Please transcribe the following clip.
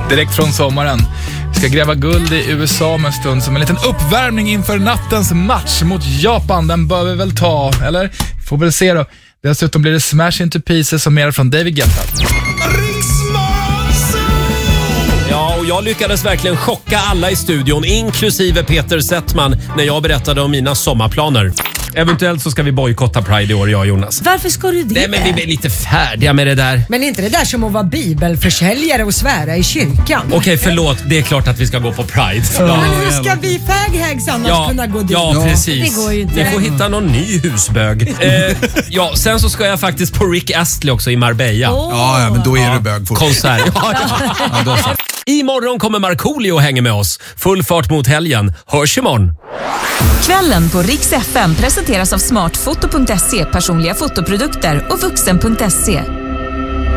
direkt från sommaren. Vi ska gräva guld i USA om en stund som en liten uppvärmning inför nattens match mot Japan. Den bör vi väl ta, eller? Får väl se då. Dessutom blir det Smash Into Pieces och mer från David Guetta. Ja, och jag lyckades verkligen chocka alla i studion, inklusive Peter Settman, när jag berättade om mina sommarplaner. Eventuellt så ska vi bojkotta Pride i år, jag och Jonas. Varför ska du det? Nej, men vi är lite färdiga med det där. Men inte det där som att vara bibelförsäljare och svära i kyrkan. Okej, förlåt. Det är klart att vi ska gå på Pride. Men hur ska vi faghags annars kunna gå dit? Ja, precis. Det går ju inte. Ni får hitta någon ny husbög. Sen så ska jag faktiskt på Rick Astley också i Marbella. Ja, men då är du bög. Konsert. Imorgon kommer Markoolio och hänger med oss. Full fart mot helgen. Hörs imorgon. Kvällen på Rix FM presenteras av smartfoto.se, personliga fotoprodukter och vuxen.se.